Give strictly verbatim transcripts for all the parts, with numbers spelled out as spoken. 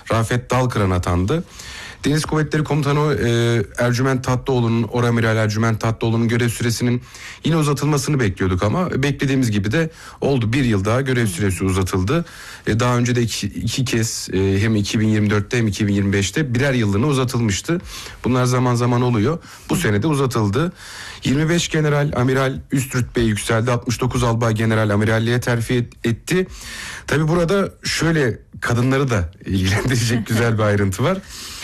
Rafet Dalkıran atandı. Deniz Kuvvetleri Komutanı e, Ercüment Tatlıoğlu'nun, Oramiral Ercüment Tatlıoğlu'nun görev süresinin yine uzatılmasını bekliyorduk ama beklediğimiz gibi de oldu. Bir yıl daha görev süresi uzatıldı. E, daha önce de iki, iki kez e, hem iki bin yirmi dörtte hem iki bin yirmi beşte birer yıllığına uzatılmıştı. Bunlar zaman zaman oluyor. Bu sene de uzatıldı. yirmi beş general amiral üst rütbeye yükseldi. altmış dokuz albay general amiralliğe terfi etti. Tabii burada şöyle kadınları da ilgilendirecek güzel bir ayrıntı var.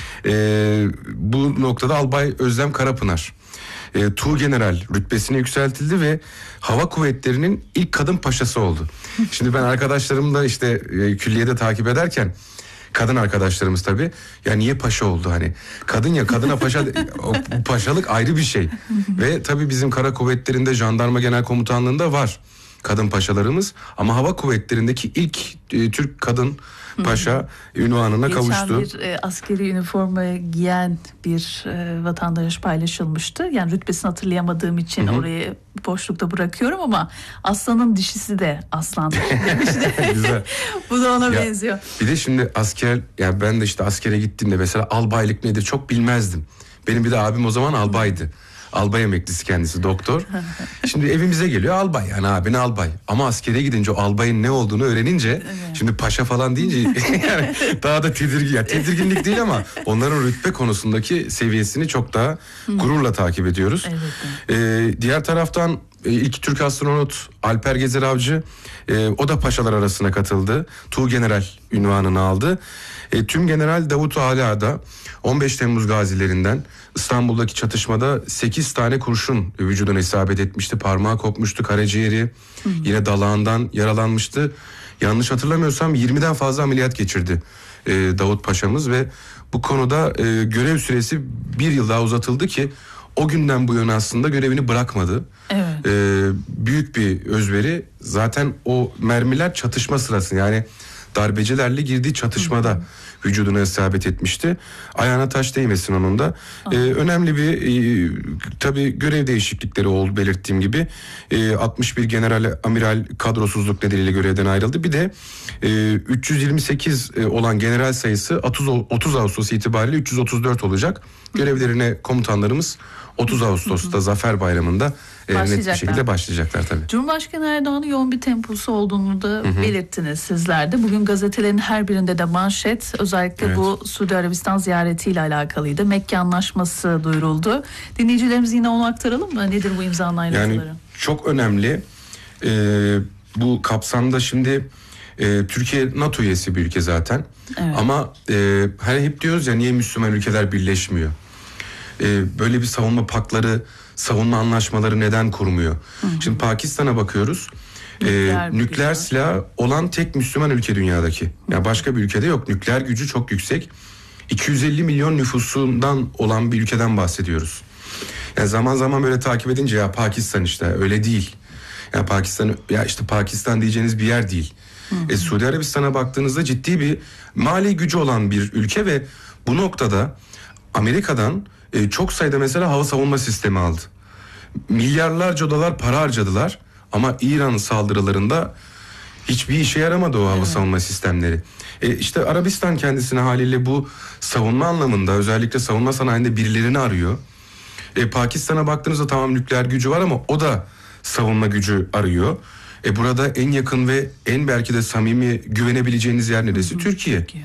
Ee, bu noktada Albay Özlem Karapınar e, Tuğgeneral rütbesine yükseltildi ve Hava Kuvvetleri'nin ilk kadın paşası oldu. Şimdi ben arkadaşlarımla işte e, külliyede takip ederken, kadın arkadaşlarımız tabii, ya niye paşa oldu, hani kadın ya, kadına paşa, o paşalık ayrı bir şey. Ve tabii bizim kara kuvvetlerinde, jandarma genel komutanlığında var kadın paşalarımız, ama hava kuvvetlerindeki ilk e, Türk kadın paşa ünvanına Geçen kavuştu. bir e, askeri üniforma giyen bir e, vatandaş paylaşılmıştı. Yani rütbesini hatırlayamadığım için hı hı. orayı boşlukta bırakıyorum ama aslanın dişisi de aslandır demişti. Güzel. Bu da ona ya, benziyor. Bir de şimdi asker, yani ben de işte askere gittiğimde mesela albaylık nedir çok bilmezdim. Benim bir de abim o zaman albaydı. Albay emeklisi kendisi, doktor. Şimdi evimize geliyor albay, yani abin albay. Ama askere gidince o albayın ne olduğunu öğrenince, evet. şimdi paşa falan deyince yani daha da tedirgin. Yani tedirginlik değil ama onların rütbe konusundaki seviyesini çok daha gururla takip ediyoruz. Evet, evet. Ee, diğer taraftan ilk Türk astronot Alper Gezer Avcı, e, o da paşalar arasına katıldı. Tuğgeneral ünvanını aldı. E, Tüm General Davut Ala'da on beş Temmuz gazilerinden İstanbul'daki çatışmada sekiz tane kurşun vücuduna isabet etmişti. Parmağı kopmuştu, karaciğeri, hı hı. yine dalağından yaralanmıştı. Yanlış hatırlamıyorsam yirmiden fazla ameliyat geçirdi e, Davut Paşa'mız ve bu konuda e, görev süresi bir yıl daha uzatıldı ki o günden bu yana aslında görevini bırakmadı. Evet. E, büyük bir özveri. Zaten o mermiler çatışma sırasında, yani darbecilerle girdiği çatışmada hı hı. vücuduna isabet etmişti. Ayağına taş değmesin onun da. Ee, önemli bir e, tabii görev değişiklikleri oldu belirttiğim gibi. E, altmış bir general amiral kadrosuzluk nedeniyle görevden ayrıldı. Bir de e, üç yüz yirmi sekiz olan general sayısı otuz Ağustos itibariyle üç yüz otuz dört olacak. Görevlerine komutanlarımız otuz Ağustos'ta Zafer Bayramı'nda e, net bir şekilde başlayacaklar tabii. Cumhurbaşkanı Erdoğan'ın yoğun bir temposu olduğunu da hı hı. belirttiniz sizler de. Bugün gazetelerin her birinde de manşet özellikle evet. bu Suudi Arabistan ziyaretiyle alakalıydı. Mekke Anlaşması duyuruldu. Dinleyicilerimiz yine onu aktaralım mı? Nedir bu imza ayrıntıları? Yani çok önemli. Ee, bu kapsamda şimdi e, Türkiye NATO üyesi bir ülke zaten. Evet. Ama e, hani hep diyoruz ya, niye Müslüman ülkeler birleşmiyor? E, böyle bir savunma pakları, savunma anlaşmaları neden kurmuyor? Hı hı. Şimdi Pakistan'a bakıyoruz. Nükleer, ee, nükleer silah olan tek Müslüman ülke dünyadaki. Yani başka bir ülkede yok. Nükleer gücü çok yüksek. iki yüz elli milyon nüfusundan olan bir ülkeden bahsediyoruz. Yani zaman zaman böyle takip edince ya Pakistan işte öyle değil. Yani Pakistan, ya işte Pakistan diyeceğiniz bir yer değil. Hı hı. E, Suudi Arabistan'a baktığınızda ciddi bir mali gücü olan bir ülke ve bu noktada Amerika'dan e, çok sayıda mesela hava savunma sistemi aldı. Milyarlarca dolar para harcadılar. Ama İran saldırılarında hiçbir işe yaramadı o hava evet. savunma sistemleri. E işte Arabistan kendisine haliyle bu savunma anlamında, özellikle savunma sanayinde birilerini arıyor. E Pakistan'a baktığınızda tamam nükleer gücü var ama o da savunma gücü arıyor. E burada en yakın ve en belki de samimi güvenebileceğiniz yer neresi? Hı hı. Türkiye. Türkiye.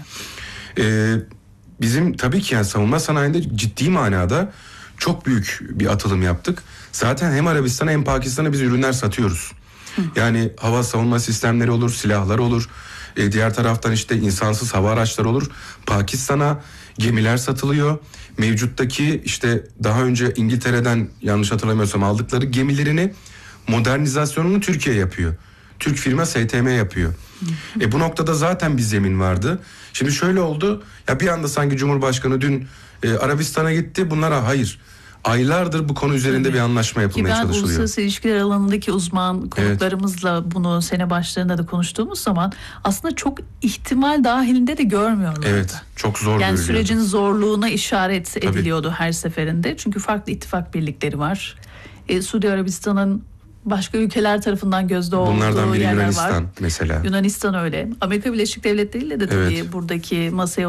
E, bizim tabii ki yani savunma sanayinde ciddi manada çok büyük bir atılım yaptık. Zaten hem Arabistan'a hem Pakistan'a biz ürünler satıyoruz. Hı. Yani hava savunma sistemleri olur, silahlar olur. E, diğer taraftan işte insansız hava araçları olur. Pakistan'a gemiler satılıyor. Mevcuttaki işte daha önce İngiltere'den yanlış hatırlamıyorsam aldıkları gemilerini modernizasyonunu Türkiye yapıyor. Türk firma S T M yapıyor. Hı. E, bu noktada zaten bir zemin vardı. Şimdi şöyle oldu. Ya bir anda sanki Cumhurbaşkanı dün e, Arabistan'a gitti. Bunlara hayır. Aylardır bu konu üzerinde evet. bir anlaşma yapılmaya çalışılıyor. Ki ben uluslararası ilişkiler alanındaki uzman konuklarımızla evet. bunu sene başlarında da konuştuğumuz zaman aslında çok ihtimal dahilinde de görmüyorlardı. Evet, çok zor görülüyordu. Yani sürecin zorluğuna işaret ediliyordu Tabii. her seferinde. Çünkü farklı ittifak birlikleri var. Ee, Suudi Arabistan'ın başka ülkeler tarafından gözde olduğu yerler var. Bunlardan biri Yunanistan mesela. Yunanistan öyle. Amerika Birleşik Devletleri ile de tabii evet. buradaki masaya